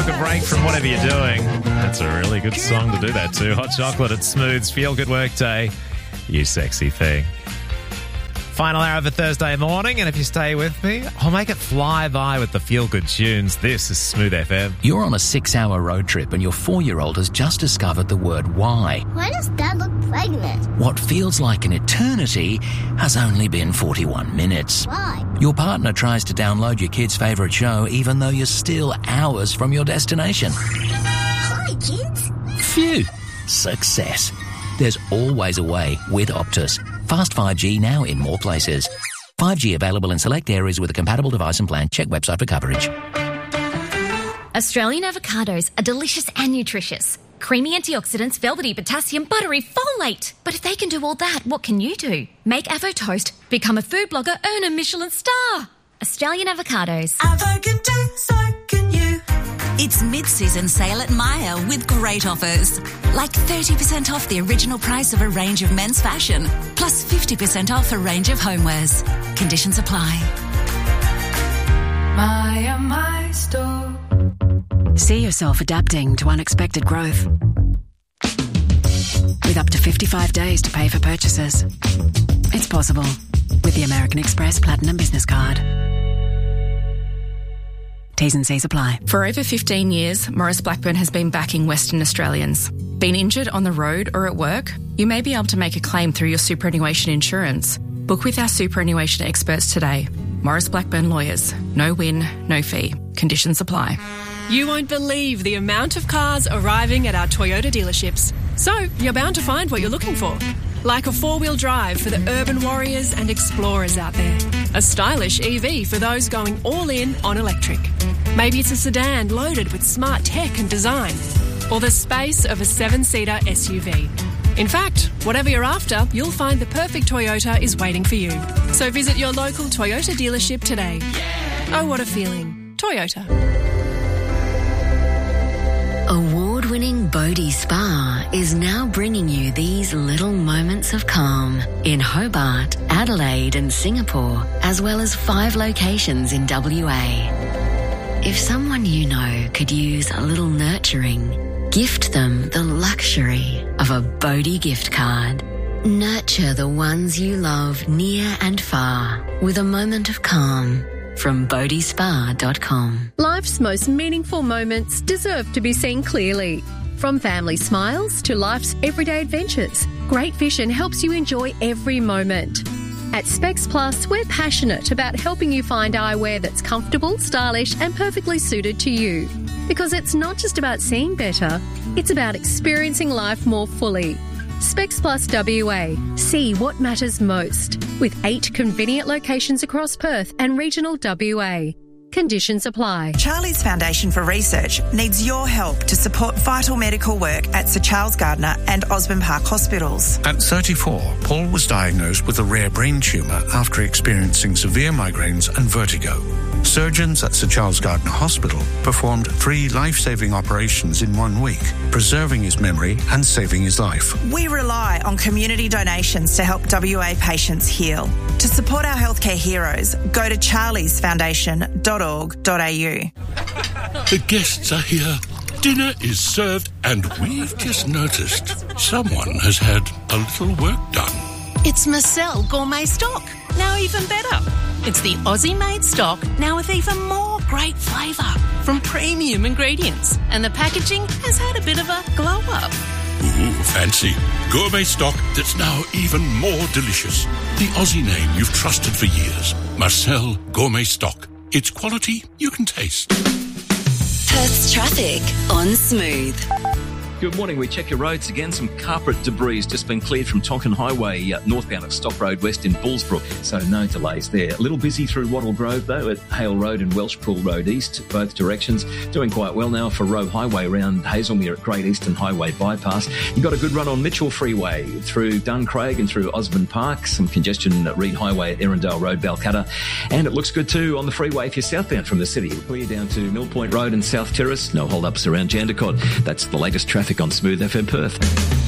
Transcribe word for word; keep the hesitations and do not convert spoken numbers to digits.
a break from whatever you're doing. That's a really good song to do that to. Hot Chocolate at Smooth's Feel Good Workday. You sexy thing. Final hour of a Thursday morning, and if you stay with me, I'll make it fly by with the feel-good tunes. This is Smooth F M. You're on a six-hour road trip and your four-year-old has just discovered the word why. Why does Dad look pregnant? What feels like an eternity has only been forty-one minutes. Why? Your partner tries to download your kid's favourite show even though you're still hours from your destination. Hi, kids. Phew. Success. There's always a way with Optus. Fast five G now in more places. five G available in select areas with a compatible device and plan. Check website for coverage. Australian avocados are delicious and nutritious. Creamy antioxidants, velvety potassium, buttery folate. But if they can do all that, what can you do? Make Avo Toast, become a food blogger, earn a Michelin star. Australian avocados. Avo can do, so can you. It's mid-season sale at Myer with great offers. Like thirty percent off the original price of a range of men's fashion, plus fifty percent off a range of homewares. Conditions apply. Myer, my store. See yourself adapting to unexpected growth. With up to fifty-five days to pay for purchases. It's possible with the American Express Platinum Business Card. T's and C's apply. For over fifteen years, Maurice Blackburn has been backing Western Australians. Been injured on the road or at work? You may be able to make a claim through your superannuation insurance. Book with our superannuation experts today. Maurice Blackburn Lawyers. No win, no fee. Conditions apply. You won't believe the amount of cars arriving at our Toyota dealerships. So, you're bound to find what you're looking for. Like a four-wheel drive for the urban warriors and explorers out there. A stylish E V for those going all in on electric. Maybe it's a sedan loaded with smart tech and design. Or the space of a seven-seater S U V. In fact, whatever you're after, you'll find the perfect Toyota is waiting for you. So visit your local Toyota dealership today. Oh, what a feeling. Toyota. Award-winning Bodhi Spa is now bringing you these little moments of calm in Hobart, Adelaide and Singapore, as well as five locations in W A. If someone you know could use a little nurturing, gift them the luxury of a Bodhi gift card. Nurture the ones you love near and far with a moment of calm. From bodhi spa dot com. Life's most meaningful moments deserve to be seen clearly. From family smiles to life's everyday adventures, Great Vision helps you enjoy every moment. At Specs Plus, we're passionate about helping you find eyewear that's comfortable, stylish and perfectly suited to you. Because it's not just about seeing better, it's about experiencing life more fully. Specs Plus W A. See what matters most. With eight convenient locations across Perth and regional W A. Conditions apply. Charlie's Foundation for Research needs your help to support vital medical work at Sir Charles Gardner and Osborne Park Hospitals. At thirty-four, Paul was diagnosed with a rare brain tumour after experiencing severe migraines and vertigo. Surgeons at Sir Charles Gardner Hospital performed three life-saving operations in one week, preserving his memory and saving his life. We rely on community donations to help W A patients heal. To support our healthcare heroes, go to charlies foundation dot org dot a u. The guests are here. Dinner is served and we've just noticed someone has had a little work done. It's Marcel Gourmet Stock, now even better. It's the Aussie-made stock, now with even more great flavour from premium ingredients. And the packaging has had a bit of a glow-up. Ooh, fancy. Gourmet stock that's now even more delicious. The Aussie name you've trusted for years. Marcel Gourmet Stock. It's quality you can taste. Perth's traffic on Smooth. Good morning. We check your roads again. Some carpet debris has just been cleared from Tonkin Highway uh, northbound at Stock Road West in Bullsbrook, so no delays there. A little busy through Wattle Grove though at Hale Road and Welshpool Road East, both directions. Doing quite well now for Roe Highway around Hazelmere at Great Eastern Highway Bypass. You've got a good run on Mitchell Freeway through Duncraig and through Osborne Park. Some congestion at Reed Highway at Erindale Road, Balcatta. And it looks good too on the freeway if you're southbound from the city. Clear down to Mill Point Road and South Terrace. No hold-ups around Jandakot. That's the latest traffic on Smooth F M Perth.